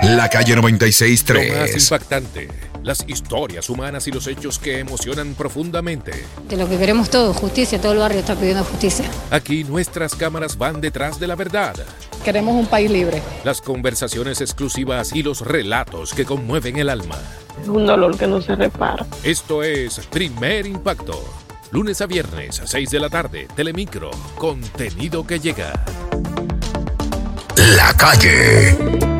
La calle Lo más 96.3. impactante, las historias humanas y los hechos que emocionan profundamente. De lo que queremos todos, justicia, todo el barrio está pidiendo justicia. Aquí nuestras cámaras van detrás de la verdad. Queremos un país libre. Las conversaciones exclusivas y los relatos que conmueven el alma. Es un dolor que no se repara. Esto es Primer Impacto. Lunes a viernes a 6 de la tarde, Telemicro, contenido que llega. La calle